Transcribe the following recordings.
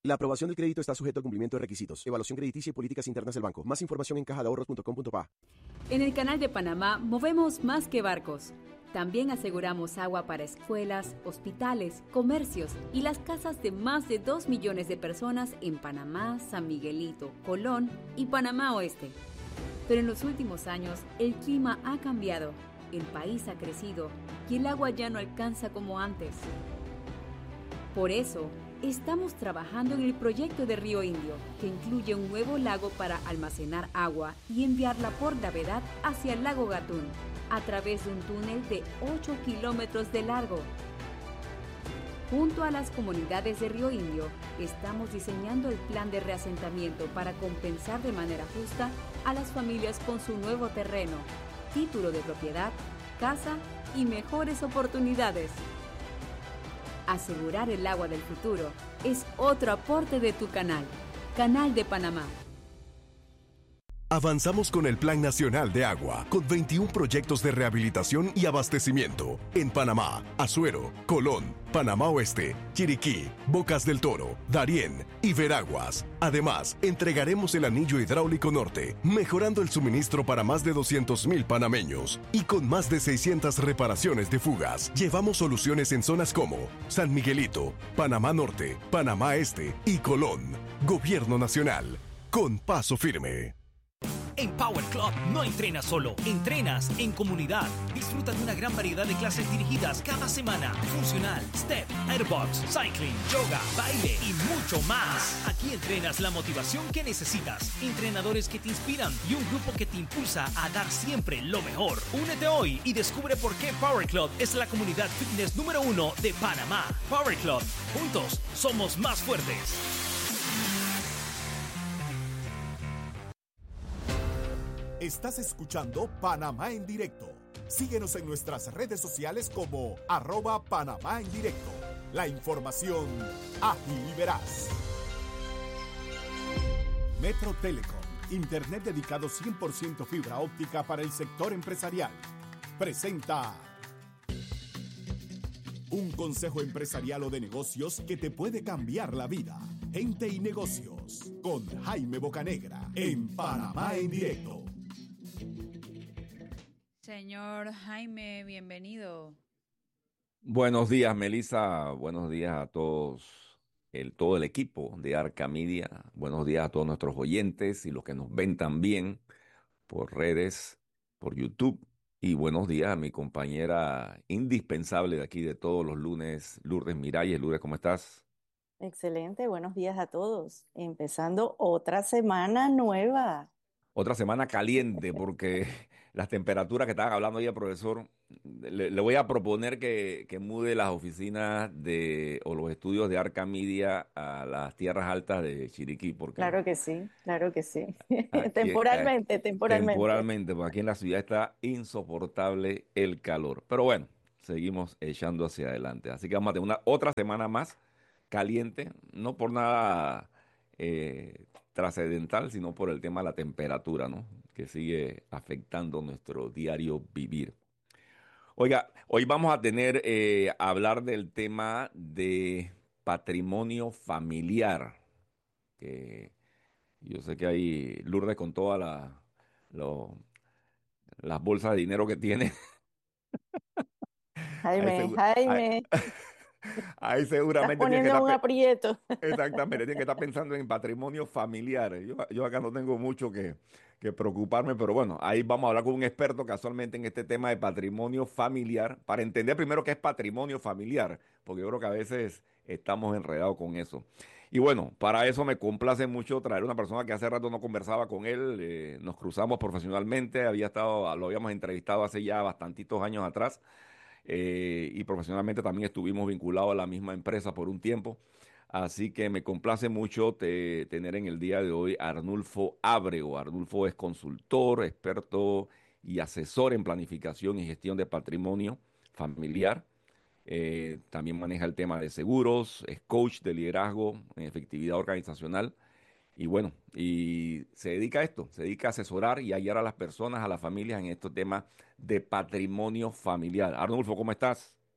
La aprobación del crédito está sujeto al cumplimiento de requisitos, evaluación crediticia y políticas internas del banco. Más información en cajadeahorros.com.pa. En el Canal de Panamá movemos más que barcos. También aseguramos agua para escuelas, hospitales, comercios y las casas de más de 2 millones de personas en Panamá, San Miguelito, Colón y Panamá Oeste. Pero en los últimos años, el clima ha cambiado, el país ha crecido y el agua ya no alcanza como antes. Por eso, estamos trabajando en el proyecto de Río Indio, que incluye un nuevo lago para almacenar agua y enviarla por gravedad hacia el lago Gatún, a través de un túnel de 8 kilómetros de largo. Junto a las comunidades de Río Indio, estamos diseñando el plan de reasentamiento para compensar de manera justa a las familias con su nuevo terreno, título de propiedad, casa y mejores oportunidades. Asegurar el agua del futuro es otro aporte de tu canal, Canal de Panamá. Avanzamos con el Plan Nacional de Agua, con 21 proyectos de rehabilitación y abastecimiento en Panamá, Azuero, Colón, Panamá Oeste, Chiriquí, Bocas del Toro, Darién y Veraguas. Además, entregaremos el anillo hidráulico norte, mejorando el suministro para más de 200,000 panameños. Y con más de 600 reparaciones de fugas, llevamos soluciones en zonas como San Miguelito, Panamá Norte, Panamá Este y Colón. Gobierno Nacional, con paso firme. En Power Club no entrenas solo, entrenas en comunidad. Disfruta de una gran variedad de clases dirigidas cada semana. Funcional, step, airbox, cycling, yoga, baile y mucho más. Aquí entrenas la motivación que necesitas, entrenadores que te inspiran y un grupo que te impulsa a dar siempre lo mejor. Únete hoy y descubre por qué Power Club es la comunidad fitness número 1 de Panamá. Power Club, juntos somos más fuertes. Estás escuchando Panamá en Directo. Síguenos en nuestras redes sociales como @Panamá en Directo. La información ágil y veraz. Metro Telecom, internet dedicado 100% fibra óptica para el sector empresarial. Presenta un consejo empresarial o de negocios que te puede cambiar la vida. Gente y negocios, con Jaime Bocanegra, en Panamá en Directo. Señor Jaime, bienvenido. Buenos días, Melissa. Buenos días a todos, todo el equipo de Arca Media. Buenos días a todos nuestros oyentes y los que nos ven también por redes, por YouTube. Y buenos días a mi compañera indispensable de aquí de todos los lunes, Lourdes Miralles. Lourdes, ¿cómo estás? Excelente, buenos días a todos. Empezando otra semana nueva. Otra semana caliente porque las temperaturas que estaban hablando ayer, profesor, le voy a proponer que mude las oficinas o los estudios de Arca Media a las tierras altas de Chiriquí, porque Claro que sí, claro que sí. aquí, Temporalmente. temporalmente, porque aquí en la ciudad está insoportable el calor. Pero bueno, seguimos echando hacia adelante. Así que vamos a tener otra semana más caliente, no por nada trascendental, sino por el tema de la temperatura, ¿no? Que sigue afectando nuestro diario vivir. Oiga, hoy vamos a hablar del tema de patrimonio familiar, que yo sé que hay Lourdes con todas lo- las bolsas de dinero que tiene. Ahí, Jaime, ahí, Jaime, ahí estás seguramente tiene que poniendo en un aprieto. exactamente, tiene que estar pensando en patrimonio familiar. Yo acá no tengo mucho que preocuparme, pero bueno, ahí vamos a hablar con un experto casualmente en este tema de patrimonio familiar, para entender primero qué es patrimonio familiar, porque yo creo que a veces estamos enredados con eso. Y bueno, para eso me complace mucho traer una persona que hace rato no conversaba con él, nos cruzamos profesionalmente, lo habíamos entrevistado hace ya bastantitos años atrás. Y profesionalmente también estuvimos vinculados a la misma empresa por un tiempo. Así que me complace mucho tener en el día de hoy a Arnulfo Ábrego. Arnulfo es consultor, experto y asesor en planificación y gestión de patrimonio familiar. También maneja el tema de seguros, es coach de liderazgo en efectividad organizacional. Y bueno, y se dedica a esto, se dedica a asesorar y a guiar a las personas, a las familias en estos temas de patrimonio familiar. Arnulfo, ¿cómo estás?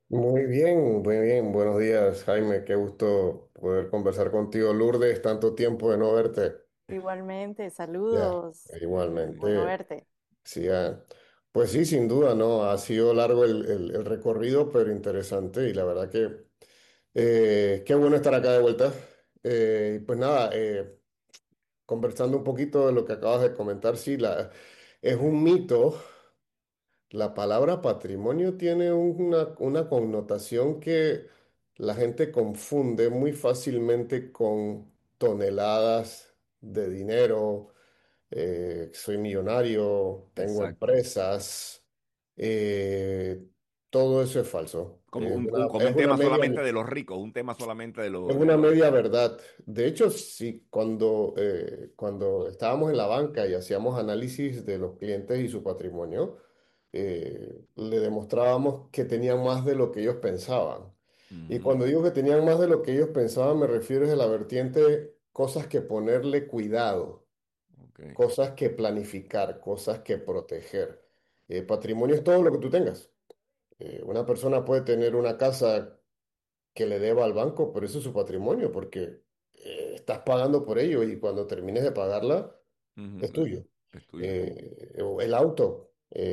Muy bien. Buenos días, Jaime. Qué gusto poder conversar contigo. Lourdes, tanto tiempo de no verte. Igualmente, Ya, saludos. Bueno igualmente. verte. Sí, pues sí, sin duda, ¿no? Ha sido largo el recorrido, pero interesante. Y la verdad que qué bueno estar acá de vuelta. Y pues nada, conversando un poquito de lo que acabas de comentar, sí, es un mito. La palabra patrimonio tiene una connotación que la gente confunde muy fácilmente con toneladas de dinero. Soy millonario, tengo Exacto. empresas. eh, Todo eso es falso. Como como Es un una tema media. solamente de los ricos, un tema solamente Es de una los... media verdad. De hecho, sí, cuando estábamos en la banca y hacíamos análisis de los clientes y su patrimonio, le demostrábamos que tenían más de lo que ellos pensaban. Y Ujú. cuando digo que tenían más de lo que ellos pensaban, me refiero a la vertiente cosas que ponerle cuidado, Ok, cosas que planificar, cosas que proteger. Patrimonio es todo lo que tú tengas. Una persona puede tener una casa que le deba al banco, pero eso es su patrimonio, porque estás pagando por ello y cuando termines de pagarla, es ujú, tuyo. es tuyo. O el auto,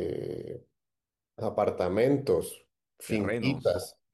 apartamentos, Terrenos. finquitas,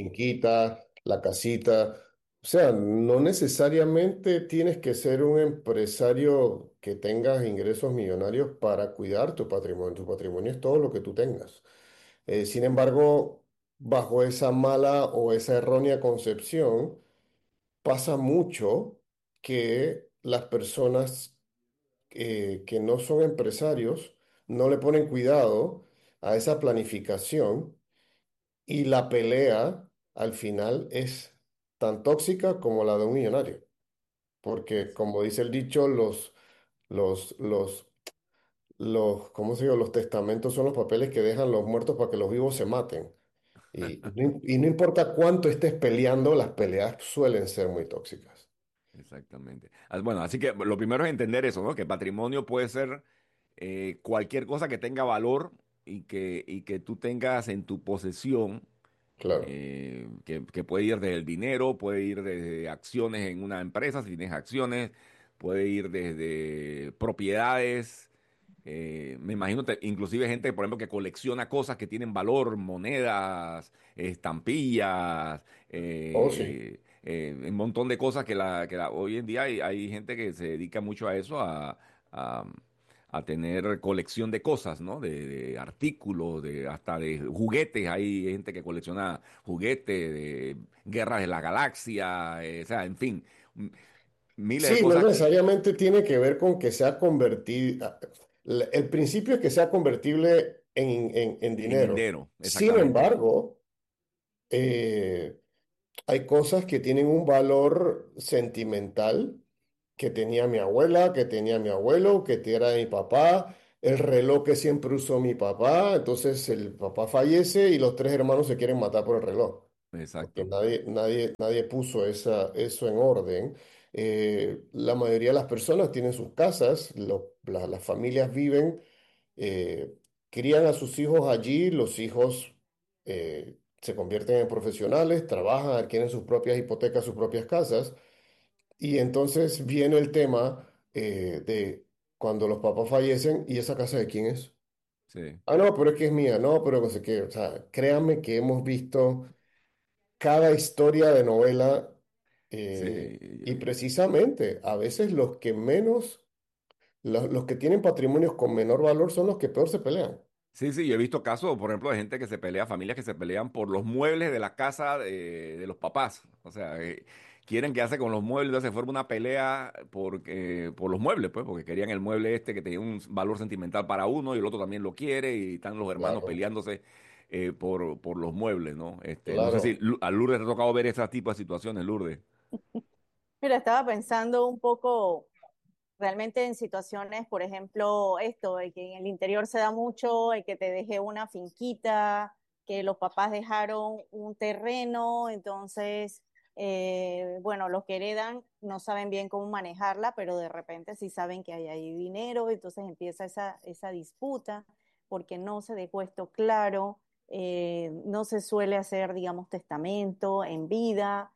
la casita. O sea, no necesariamente tienes que ser un empresario que tengas ingresos millonarios para cuidar tu patrimonio. Tu patrimonio es todo lo que tú tengas. Sin embargo, bajo esa mala o esa errónea concepción, pasa mucho que las personas que no son empresarios no le ponen cuidado a esa planificación y la pelea al final es tan tóxica como la de un millonario. Porque Es- como dice el dicho, los, los, ¿cómo se llama? Los testamentos son los papeles que dejan los muertos para que los vivos se maten. Y no importa cuánto estés peleando, las peleas suelen ser muy tóxicas. Exactamente. Bueno, así que lo primero es entender eso, ¿no? Que patrimonio puede ser cualquier cosa que tenga valor y que tú tengas en tu posesión, Claro. que puede ir desde el dinero, puede ir desde acciones en una empresa, si tienes acciones, puede ir desde propiedades. Me imagino inclusive gente, por ejemplo, que colecciona cosas que tienen valor, monedas, estampillas, Oh, sí. un montón de cosas hoy en día hay gente que se dedica mucho a eso, a- a tener colección de cosas, ¿no? De artículos, hasta de juguetes. Hay gente que colecciona juguetes, de guerras de la galaxia, o sea, en fin, miles de Sí, no cosas necesariamente tiene que ver con que sea convertido. El principio es que sea convertible en en dinero. dinero, Sin exactamente. embargo, eh, hay cosas que tienen un valor sentimental que tenía mi abuela, que tenía mi abuelo, que era de mi papá, el reloj que siempre usó mi papá. Entonces el papá fallece y los tres hermanos se quieren matar por el reloj, porque Exacto. nadie puso eso en orden. La mayoría de las personas tienen sus casas, las familias viven, eh, crían a sus hijos allí, los hijos se convierten en profesionales, trabajan, adquieren sus propias hipotecas, sus propias casas, y entonces viene el tema de cuando los papás fallecen, ¿y esa casa de quién es? Sí, Ah, no, pero es que es mía, no, pero no sé qué. O sea, créanme que hemos visto cada historia de novela y sí. precisamente a veces los que tienen patrimonios con menor valor son los que peor se pelean. Sí, yo he visto casos, por ejemplo, de gente que se pelea, familias que se pelean por los muebles de la casa de los papás. O sea, quieren quedarse con los muebles, entonces se forma una pelea por los muebles, pues, porque querían el mueble este que tenía un valor sentimental para uno y el otro también lo quiere y están los hermanos Claro, peleándose por los muebles, ¿no? No sé si claro. A Lourdes te ha tocado ver ese tipo de situaciones, Lourdes. Mira, estaba pensando un poco realmente en situaciones, por ejemplo, esto, de que en el interior se da mucho, el que te deje una finquita, que los papás dejaron un terreno, entonces, bueno, los que heredan no saben bien cómo manejarla, pero de repente sí saben que hay ahí dinero, entonces empieza esa disputa porque no se dejó esto claro. no se suele hacer, digamos, testamento en vida,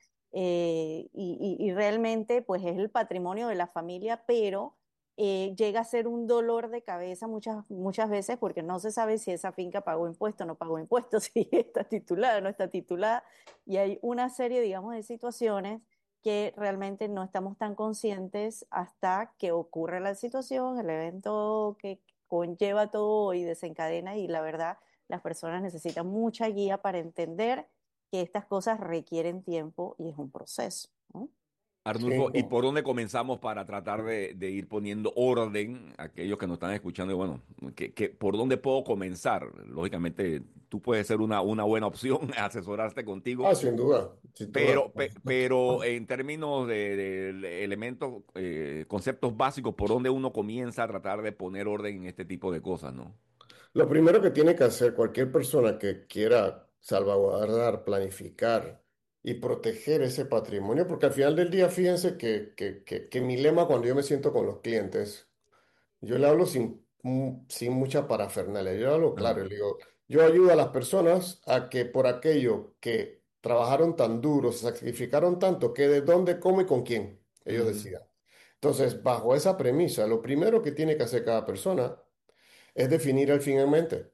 y realmente pues es el patrimonio de la familia, pero llega a ser un dolor de cabeza muchas veces porque no se sabe si esa finca pagó impuestos, no pagó impuestos, si está titulada, no está titulada, y hay una serie, digamos, de situaciones que realmente no estamos tan conscientes hasta que ocurre la situación, el evento que conlleva todo y desencadena, y la verdad, las personas necesitan mucha guía para entender que estas cosas requieren tiempo y es un proceso, ¿no? Sí, Arnulfo, ¿y por dónde comenzamos para tratar de ir poniendo orden a aquellos que nos están escuchando? Y bueno, ¿por dónde puedo comenzar? Lógicamente, tú puedes ser una buena opción, asesorarte contigo, sin duda, sin duda. pero en términos de elementos, conceptos básicos, ¿por dónde uno comienza a tratar de poner orden en este tipo de cosas, no? Lo primero que tiene que hacer cualquier persona que quiera salvaguardar, planificar y proteger ese patrimonio, porque al final del día, fíjense que mi lema cuando yo me siento con los clientes, yo le hablo sin mucha parafernalia, yo le hablo claro, Ajá. yo le digo, yo ayudo a las personas a que por aquello que trabajaron tan duro, se sacrificaron tanto, que de dónde, cómo y con quién, ellos Ujú, decidan. Entonces, bajo esa premisa, lo primero que tiene que hacer cada persona es definir el fin en mente.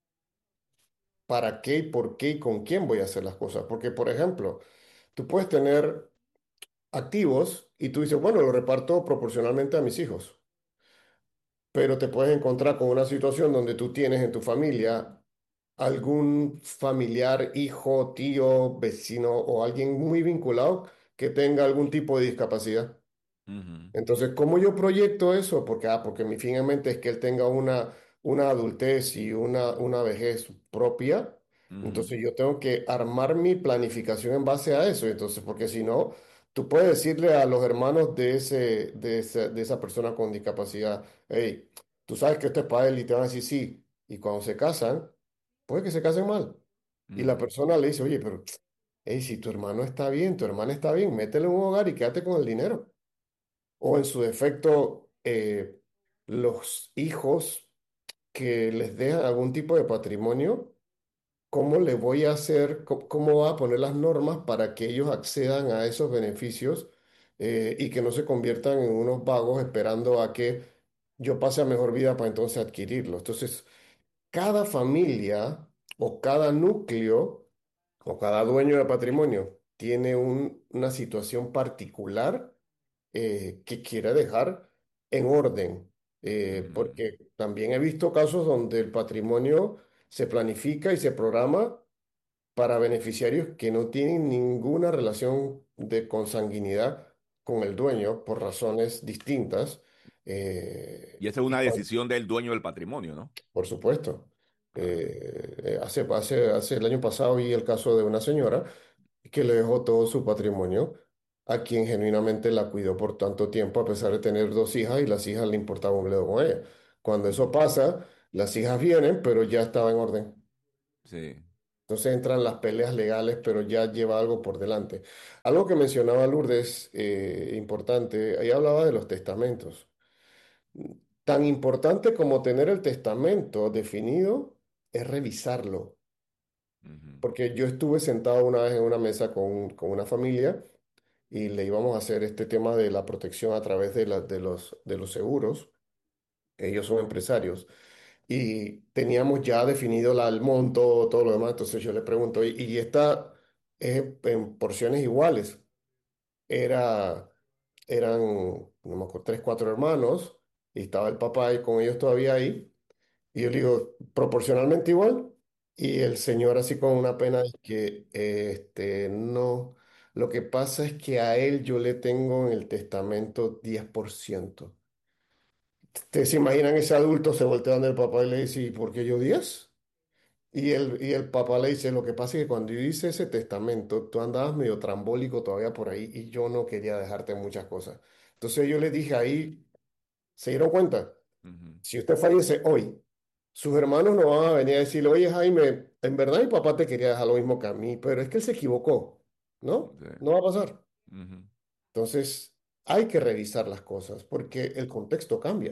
¿Para qué y por qué y con quién voy a hacer las cosas? Porque, por ejemplo, tú puedes tener activos y tú dices, bueno, lo reparto proporcionalmente a mis hijos, pero te puedes encontrar con una situación donde tú tienes en tu familia algún familiar, hijo, tío, vecino o alguien muy vinculado que tenga algún tipo de discapacidad. ujú, Entonces, ¿cómo yo proyecto eso? Porque mi fin en mente es que él tenga una adultez y una vejez propia. ujú, Entonces, yo tengo que armar mi planificación en base a eso. Entonces, porque si no, tú puedes decirle a los hermanos de esa persona con discapacidad, hey, tú sabes que esto es para él y te van a decir sí. Y cuando se casan, puede que se casen mal. Y la ujú, persona le dice, oye, pero hey, si tu hermano está bien, tu hermana está bien, métele en un hogar y quédate con el dinero o en su defecto los hijos que les dejan algún tipo de patrimonio, ¿cómo le voy a hacer, cómo va a poner las normas para que ellos accedan a esos beneficios y que no se conviertan en unos vagos esperando a que yo pase a mejor vida para entonces adquirirlo? Entonces, cada familia o cada núcleo o cada dueño de patrimonio tiene una situación particular que quiere dejar en orden, ujú, porque también he visto casos donde el patrimonio se planifica y se programa para beneficiarios que no tienen ninguna relación de consanguinidad con el dueño por razones distintas. Y esa es Y una decisión del dueño del patrimonio, ¿no? por supuesto. Claro. Hace el año pasado vi el caso de una señora que le dejó todo su patrimonio a quien genuinamente la cuidó por tanto tiempo, a pesar de tener dos hijas y las hijas le importaba un bledo con ella. Cuando eso Ujú, pasa, las hijas vienen, pero ya estaba en orden. sí. Entonces entran las peleas legales, pero ya lleva algo por delante. Algo que mencionaba Lourdes, importante, ahí hablaba de los testamentos. Tan importante como tener el testamento definido es revisarlo. Ujú, Porque yo estuve sentado una vez en una mesa con una familia y le íbamos a hacer este tema de la protección a través de los seguros. Ellos son empresarios y teníamos ya definido el monto, todo lo demás. Entonces yo le pregunto, ¿y esta es en porciones iguales? Era, eran, no me acuerdo, tres, cuatro hermanos y estaba el papá ahí con ellos todavía ahí. Y yo le digo, proporcionalmente igual. Y el señor así con una pena de que, no, lo que pasa es que a él yo le tengo en el testamento 10%. ¿Ustedes se imaginan ese adulto se voltea donde el papá y le dice, ¿y por qué yo 10? Y el papá le dice, lo que pasa es que cuando yo hice ese testamento, tú andabas medio trambólico todavía por ahí y yo no quería dejarte muchas cosas. Entonces yo le dije ahí, ¿se dieron cuenta? ujú, Si usted fallece hoy, sus hermanos no van a venir a decirle, oye Jaime, en verdad mi papá te quería dejar lo mismo que a mí, pero es que él se equivocó, ¿no? sí, No va a pasar. ujú, Entonces, hay que revisar las cosas porque el contexto cambia.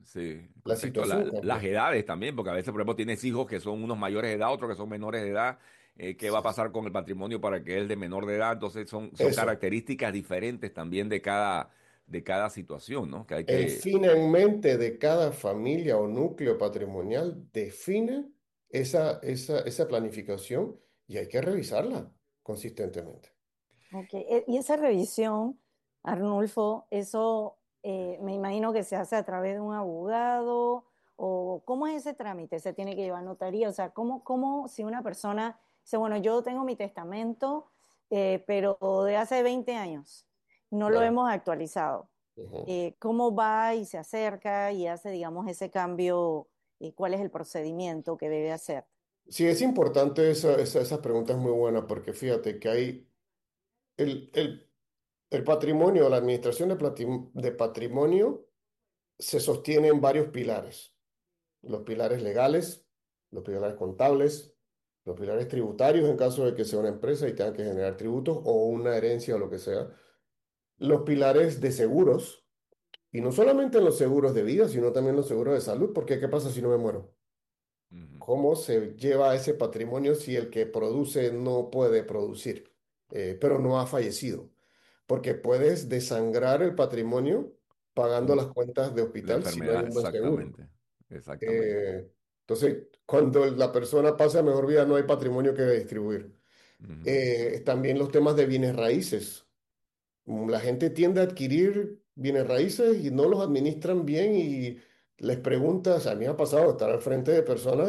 Sí, la correcto. situación Las cambia. edades también, porque a veces, por ejemplo, tienes hijos que son unos mayores de edad, otros que son menores de edad. ¿Qué va a Sí. pasar con el patrimonio para que él de menor de edad? Entonces son Eso. características diferentes también de cada situación, ¿no? Que hay El que... fin en mente de cada familia o núcleo patrimonial define esa planificación y hay que revisarla consistentemente. Ok, y esa revisión, Arnulfo, eso me imagino que se hace a través de un abogado o ¿cómo es ese trámite? ¿Se tiene que llevar a notaría? O sea, ¿cómo si una persona dice, bueno, yo tengo mi testamento, pero de hace 20 años, no lo Claro. hemos actualizado? Ujú. ¿Cómo va y se acerca y hace, digamos, ese cambio? ¿Cuál es el procedimiento que debe hacer? Sí, es importante esa pregunta es muy buena porque fíjate que hay el, el, el patrimonio, la administración de patrimonio se sostiene en varios pilares. Los pilares legales, los pilares contables, los pilares tributarios en caso de que sea una empresa y tenga que generar tributos o una herencia o lo que sea. Los pilares de seguros, y no solamente en los seguros de vida, sino también los seguros de salud, porque ¿qué pasa si no me muero? Ujú, ¿Cómo se lleva ese patrimonio si el que produce no puede producir, pero no ha fallecido? Porque puedes desangrar el patrimonio pagando ujú. las cuentas de La hospital si no hay enfermedad, un buen seguro. exactamente. Exactamente. Entonces, cuando la persona pasa a mejor vida, no hay patrimonio que distribuir. Ujú, También los temas de bienes raíces. La gente tiende a adquirir bienes raíces y no los administran bien y les preguntas, a mí me ha pasado estar al frente de personas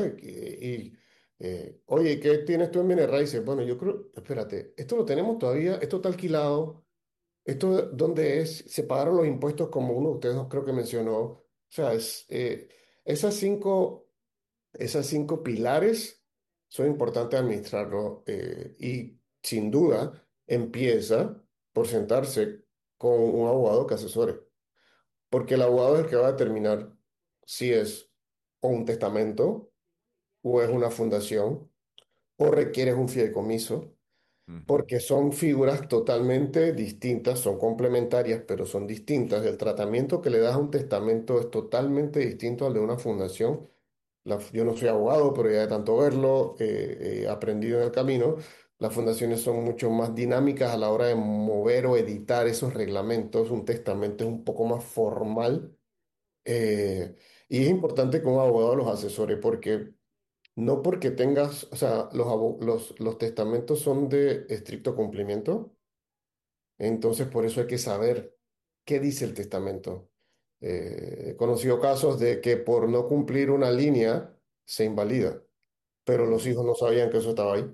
oye, ¿qué tienes tú en bienes raíces? Bueno, yo creo, espérate, esto lo tenemos todavía, esto está alquilado, esto dónde es, se pagaron los impuestos como uno de ustedes dos creo que mencionó. O sea, esas cinco pilares son importantes administrarlo y sin duda empieza por sentarse con un abogado que asesore, porque el abogado es el que va a determinar si es o un testamento o es una fundación o requieres un fideicomiso, ujú. porque son figuras totalmente distintas, son complementarias, pero son distintas. El tratamiento que le das a un testamento es totalmente distinto al de una fundación. Yo no soy abogado, pero ya de tanto verlo, he aprendido en el camino. Las fundaciones son mucho más dinámicas a la hora de mover o editar esos reglamentos. Un testamento es un poco más formal. eh, y es importante que un abogado los asesore porque no porque tengas, o sea, los testamentos son de estricto cumplimiento. Entonces, por eso hay que saber qué dice el testamento. He conocido casos de que por no cumplir una línea se invalida, pero los Mm. hijos no sabían que eso estaba ahí.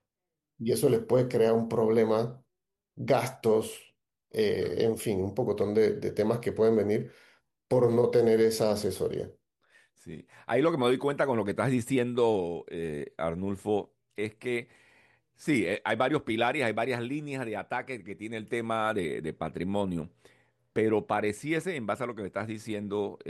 Y eso les puede crear un problema, gastos, en fin, un pocotón de temas que pueden venir por no tener esa asesoría. Sí. Ahí lo que me doy cuenta con lo que estás diciendo, Arnulfo, es que sí, hay varios pilares, hay varias líneas de ataque que tiene el tema de patrimonio, pero pareciese, en base a lo que me estás diciendo,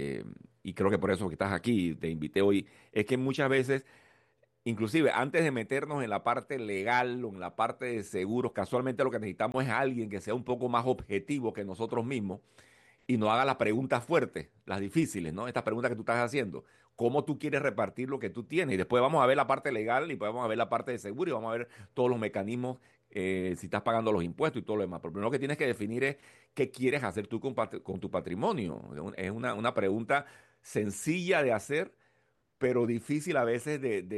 y creo que por eso que estás aquí, te invité hoy, es que muchas veces, inclusive antes de meternos en la parte legal o en la parte de seguros, casualmente lo que necesitamos es alguien que sea un poco más objetivo que nosotros mismos y no haga las preguntas fuertes, las difíciles, ¿no? Estas preguntas que tú estás haciendo. ¿Cómo tú quieres repartir lo que tú tienes? Y después vamos a ver la parte legal y después vamos a ver la parte de seguro y vamos a ver todos los mecanismos, si estás pagando los impuestos y todo lo demás. Pero primero que tienes que definir es qué quieres hacer tú con tu patrimonio. Es una pregunta sencilla de hacer, pero difícil a veces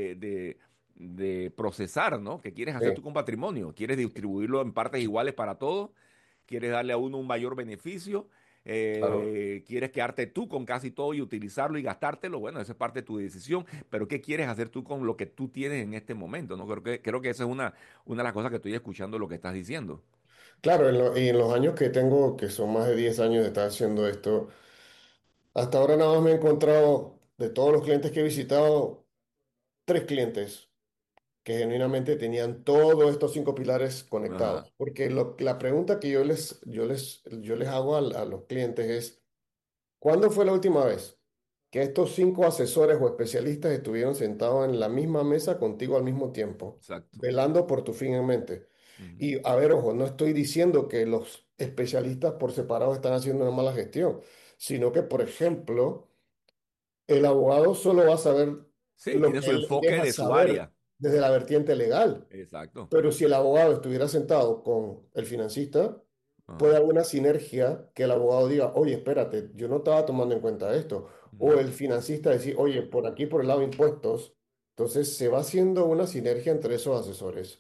de procesar, ¿no? ¿Qué quieres hacer tú Sí, con patrimonio? ¿Quieres distribuirlo en partes iguales para todos? ¿Quieres darle a uno un mayor beneficio? claro. ¿Quieres quedarte tú con casi todo y utilizarlo y gastártelo? Bueno, esa es parte de tu decisión, pero ¿qué quieres hacer tú con lo que tú tienes en este momento? ¿No? Creo que esa es una de las cosas que estoy escuchando lo que estás diciendo. Claro, y en los años que tengo, que son más de 10 años de estar haciendo esto, hasta ahora nada más me he encontrado, de todos los clientes que he visitado, tres clientes que genuinamente tenían todos estos cinco pilares Ajá, conectados. Porque la pregunta que yo les hago a los clientes es, ¿cuándo fue la última vez que estos cinco asesores o especialistas estuvieron sentados en la misma mesa contigo al mismo tiempo, exacto. velando por tu fin en mente? Ujú, Y a ver, ojo, no estoy diciendo que los especialistas por separado están haciendo una mala gestión. sino que, por ejemplo, el abogado solo va a saber Sí, lo tiene que su él enfoque deja de su saber área. desde la vertiente legal. Exacto. Pero si el abogado estuviera sentado con el financista, puede Ajá. haber una sinergia que el abogado diga, oye, espérate, yo no estaba tomando en cuenta esto. O Ujú, el financista decir, oye, por aquí, por el lado de impuestos. Entonces se va haciendo una sinergia entre esos asesores.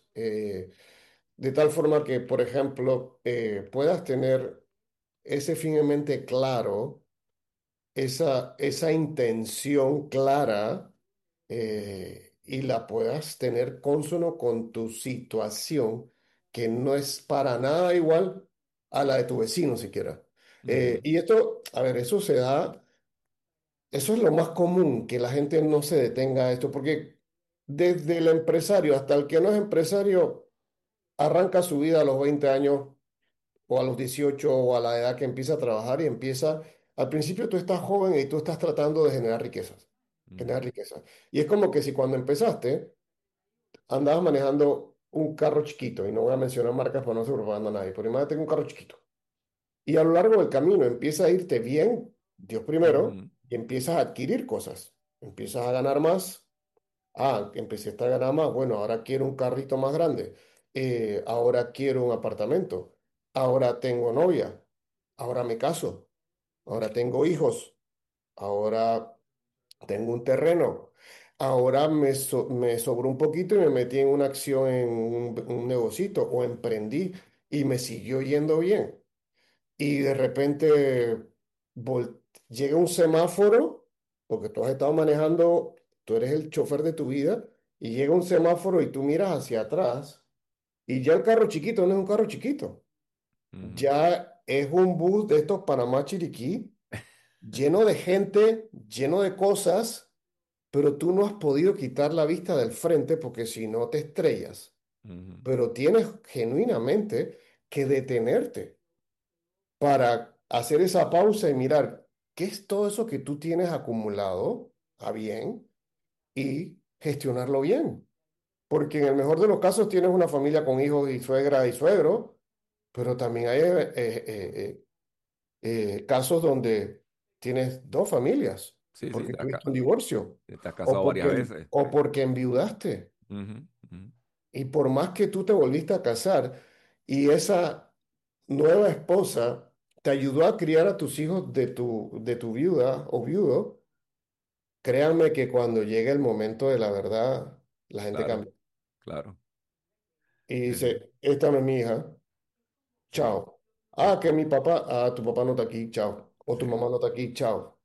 De tal forma que, por ejemplo, puedas tener ese fin en mente claro, esa intención clara, y la puedas tener cónsono con tu situación, que no es para nada igual a la de tu vecino siquiera. ujú, Y esto, a ver, eso se da, eso es lo más común, que la gente no se detenga a esto, porque desde el empresario hasta el que no es empresario, arranca su vida a los 20 años o a los 18 o a la edad que empieza a trabajar y empieza, al principio tú estás joven y tú estás tratando de generar riquezas, generar ujú, riquezas. Y es como que si cuando empezaste andabas manejando un carro chiquito, y no voy a mencionar marcas para no hacer propaganda a nadie, pero imagínate un carro chiquito. Y a lo largo del camino empieza a irte bien, Dios primero, ujú, y empiezas a adquirir cosas, empiezas a ganar más. Ah, empecé a ganar más. Bueno, ahora quiero un carrito más grande. Ahora quiero un apartamento. Ahora tengo novia. Ahora me caso. Ahora tengo hijos. Ahora tengo un terreno. Ahora me sobró un poquito y me metí en una acción en un negocito o emprendí y me siguió yendo bien. Y de repente llega un semáforo, porque tú has estado manejando, tú eres el chofer de tu vida, y llega un semáforo y tú miras hacia atrás y ya el carro chiquito no es un carro chiquito, ujú. ya es un bus de estos Panamá Chiriquí, lleno de gente, lleno de cosas, pero tú no has podido quitar la vista del frente porque si no te estrellas, Ujú. pero tienes genuinamente que detenerte para hacer esa pausa y mirar qué es todo eso que tú tienes acumulado a bien y gestionarlo bien. Porque en el mejor de los casos tienes una familia con hijos y suegra y suegro, pero también hay casos donde tienes dos familias Sí, sí, porque tuviste un divorcio estás casado varias veces. o porque enviudaste. Ujú, ujú. Y por más que tú te volviste a casar y esa nueva esposa te ayudó a criar a tus hijos de tu viuda o viudo, créanme que cuando llegue el momento de la verdad, la gente Claro, cambia. claro. Y Sí, sí, dice, esta no es mi hija, sí, chao. Ah, que mi papá, tu papá no está aquí, chao. O tu sí, mamá no está aquí, chao.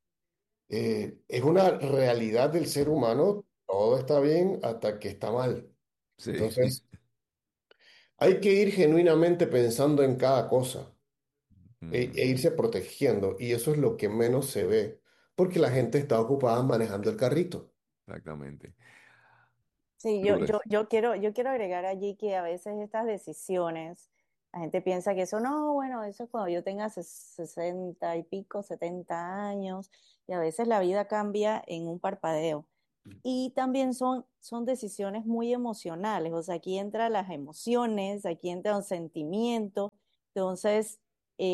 Es una realidad del ser humano, todo está bien hasta que está mal. sí. Entonces, hay que ir genuinamente pensando en cada cosa. E Ujú, irse protegiendo. Y eso es lo que menos se ve, porque la gente está ocupada manejando el carrito. exactamente. Sí, Lourdes. yo quiero agregar allí que a veces estas decisiones, la gente piensa que eso no, bueno, eso es cuando yo tenga 60 y pico, 70 años, y a veces la vida cambia en un parpadeo. Y también son decisiones muy emocionales, o sea, aquí entran las emociones, aquí entra un sentimiento, entonces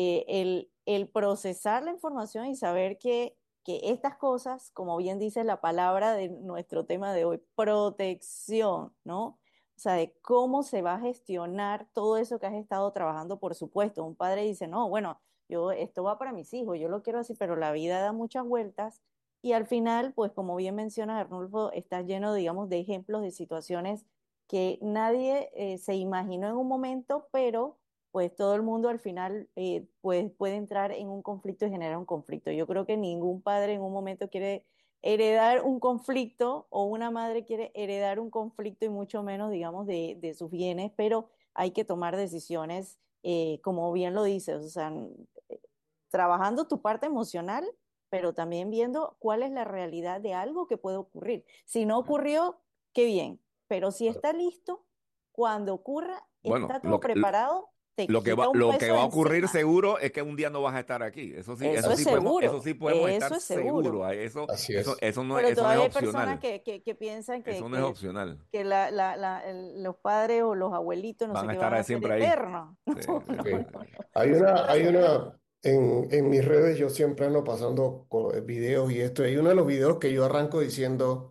el procesar la información y saber que estas cosas, como bien dice la palabra de nuestro tema de hoy, protección, ¿no? O sea, de cómo se va a gestionar todo eso que has estado trabajando, por supuesto. Un padre dice, no, bueno, yo esto va para mis hijos, yo lo quiero así, pero la vida da muchas vueltas y al final, pues como bien menciona Arnulfo, está lleno, digamos, de ejemplos de situaciones que nadie se imaginó en un momento, pero pues todo el mundo al final pues puede entrar en un conflicto y generar un conflicto. Yo creo que ningún padre en un momento quiere heredar un conflicto o una madre quiere heredar un conflicto y mucho menos, digamos, de sus bienes, pero hay que tomar decisiones, como bien lo dices, o sea, trabajando tu parte emocional, pero también viendo cuál es la realidad de algo que puede ocurrir. Si no ocurrió, qué bien, pero si está listo, cuando ocurra, Bueno, está todo preparado, te quita un lo que peso va de a ocurrir encima. seguro es que un día no vas a estar aquí. Así es, Eso sí podemos estar Eso es seguros. seguro. así es. Pero Eso no es todavía hay personas opcional. que piensan Eso no es opcional. que los padres o los abuelitos no Van sé a qué van estar a ser siempre ahí. eternos. Sí, sí, Sí. sí, sí. Hay una, hay una, En mis redes yo siempre ando pasando videos y esto. Y uno de los videos que yo arranco diciendo,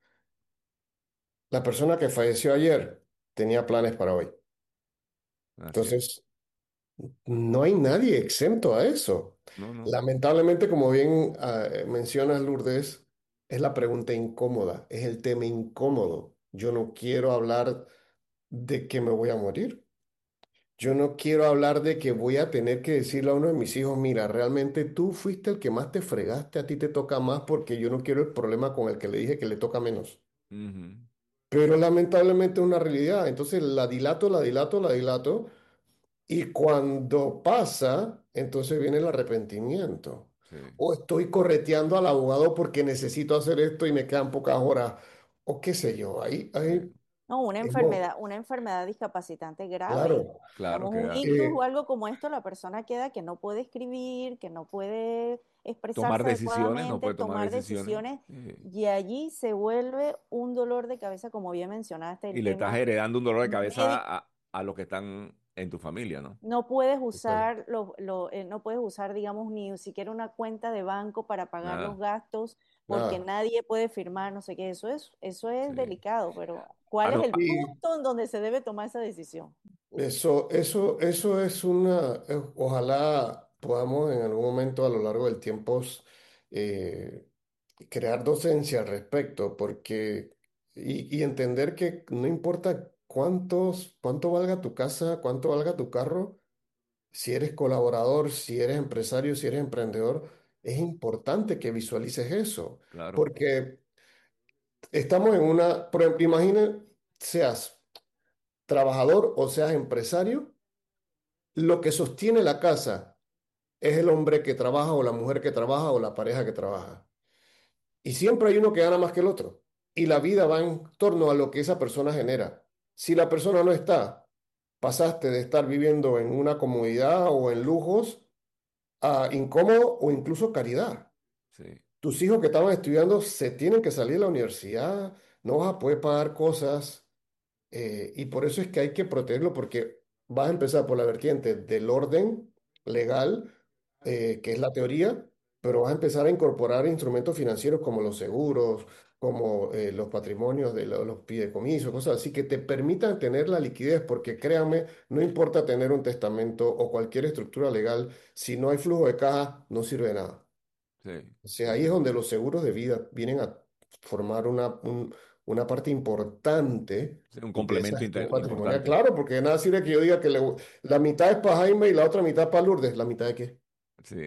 la persona que falleció ayer tenía planes para hoy. Así es. Entonces, no hay nadie exento a eso. No, no. Lamentablemente, como bien mencionas, Lourdes, es la pregunta incómoda, es el tema incómodo. Yo no quiero hablar de que me voy a morir. Yo no quiero hablar de que voy a tener que decirle a uno de mis hijos, mira, realmente tú fuiste el que más te fregaste, a ti te toca más porque yo no quiero el problema con el que le dije que le toca menos. Ujú. Pero lamentablemente es una realidad. Entonces la dilato, la dilato, la dilato. Y cuando pasa, entonces viene el arrepentimiento. Sí, O estoy correteando al abogado porque necesito hacer esto y me quedan pocas horas. O qué sé yo. sí. No, Hemos- una enfermedad discapacitante grave. claro. Claro Digamos, que un da. ictus o algo como esto, la persona queda que no puede escribir, que no puede Tomar expresarse decisiones, no adecuadamente, puede tomar tomar decisiones. decisiones, Sí. y allí se vuelve un dolor de cabeza, como bien mencionaste, Y el le estás tema heredando un dolor de cabeza médico. a los que están en tu familia, ¿no? No puedes Total. usar, no puedes usar, digamos, ni siquiera una cuenta de banco para pagar los Nada. gastos, porque Nada. nadie puede firmar, no sé qué. Eso es Sí. delicado, pero ¿cuál es Ano- el punto en donde se debe tomar esa decisión? Eso es ojalá podamos en algún momento a lo largo del tiempo eh, crear docencia al respecto, porque y entender que no importa cuánto valga tu casa, cuánto valga tu carro, si eres colaborador, si eres empresario, si eres emprendedor, es importante que visualices eso, claro, porque estamos en por ejemplo, imagina seas trabajador o seas empresario. Lo que sostiene la casa es el hombre que trabaja o la mujer que trabaja o la pareja que trabaja. Y siempre hay uno que gana más que el otro. Y la vida va en torno a lo que esa persona genera. Si la persona no está, pasaste de estar viviendo en una comodidad o en lujos a incómodo o incluso caridad. sí, Tus hijos que estaban estudiando se tienen que salir de la universidad, no vas a poder pagar cosas. Y por eso es que hay que protegerlo, porque vas a empezar por la vertiente del orden legal, que es la teoría, pero vas a empezar a incorporar instrumentos financieros como los seguros, como los patrimonios de los fideicomisos, cosas así que te permitan tener la liquidez, porque créame, no importa tener un testamento o cualquier estructura legal, si no hay flujo de caja, no sirve de nada. sí, O sea, sí, ahí sí. es donde los seguros de vida vienen a formar una parte importante Sí, un de esa complemento gestión patrimonial. importante. Claro, porque de nada sirve que yo diga que la mitad es para Jaime y la otra mitad para Lourdes. ¿La mitad de qué? Sí.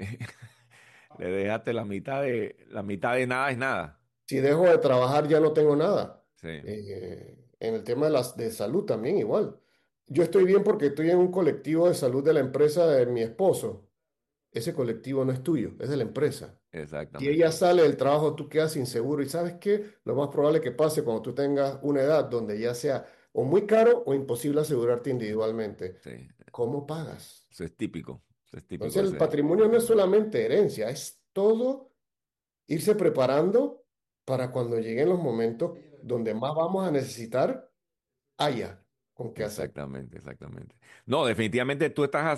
Le dejaste la mitad de nada es nada. Si dejo de trabajar ya no tengo nada. Sí, En el tema de salud también igual. Yo estoy bien porque estoy en un colectivo de salud de la empresa de mi esposo. Ese colectivo no es tuyo, es de la empresa. Si ella exactamente. sale del trabajo, tú quedas inseguro. ¿Y sabes qué? Lo más probable que pase cuando tú tengas una edad donde ya sea o muy caro o imposible asegurarte individualmente. Sí, ¿Cómo pagas? eso es típico. Eso es típico Entonces, el ese. patrimonio no es solamente herencia, es todo irse preparando para cuando lleguen los momentos donde más vamos a necesitar, haya con qué hacer. Exactamente, exactamente. No, definitivamente tú estás